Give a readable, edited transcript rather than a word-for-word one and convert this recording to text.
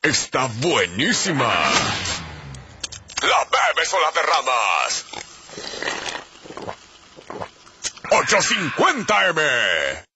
está buenísima. La bebes o la derramas. 850 M.